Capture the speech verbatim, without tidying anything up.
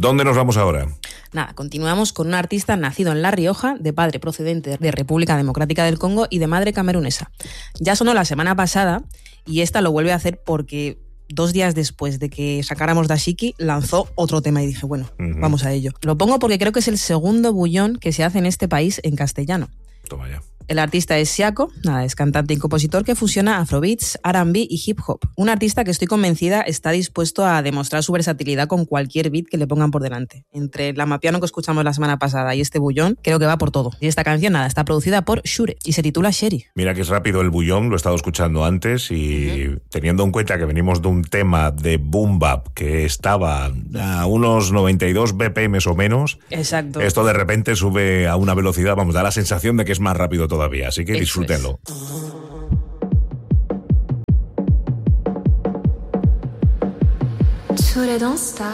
¿Dónde nos vamos ahora? Nada, continuamos con un artista nacido en La Rioja, de padre procedente de República Democrática del Congo y de madre camerunesa. Ya sonó la semana pasada y esta lo vuelve a hacer porque dos días después de que sacáramos Dashiki, lanzó otro tema y dije, bueno, uh-huh. vamos a ello. Lo pongo porque creo que es el segundo bullón que se hace en este país en castellano. Toma ya. El artista es Siako, nada, es cantante y compositor que fusiona afrobeats, R and B y hip hop. Un artista que estoy convencida está dispuesto a demostrar su versatilidad con cualquier beat que le pongan por delante. Entre la Amapiano que escuchamos la semana pasada y este bullón, creo que va por todo. Y esta canción, nada, está producida por Shure y se titula Sherry. Mira que es rápido el bullón, lo he estado escuchando antes y uh-huh. teniendo en cuenta que venimos de un tema de boom bap que estaba a unos noventa y dos B P M o menos. Exacto. Esto de repente sube a una velocidad, vamos, da la sensación de que es más rápido todo. Todavía, así que Eso disfrútenlo. Tous les Don't Stop.